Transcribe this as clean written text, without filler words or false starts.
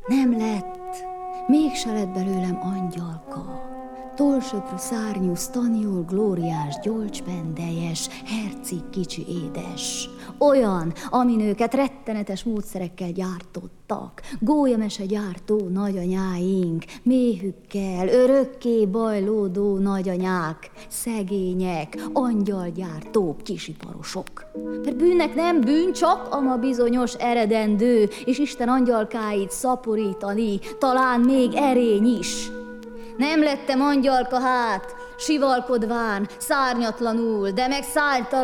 Nem lett, mégse lett belőlem angyalka. Tolsöprű szárnyú, sztaniol, glóriás, gyolcspendeljes, herceg kicsi édes. Olyan, amin őket rettenetes módszerekkel gyártottak. Gólyamese gyártó nagyanyáink, méhükkel, örökké bajlódó nagyanyák, szegények, angyalgyártók, kisiparosok. Mert bűnnek nem bűn, csak ama bizonyos eredendő, és Isten angyalkáit szaporítani, talán még erény is. Nem lettem angyalka hát, sivalkodván, szárnyatlanul, de meg szálltalan,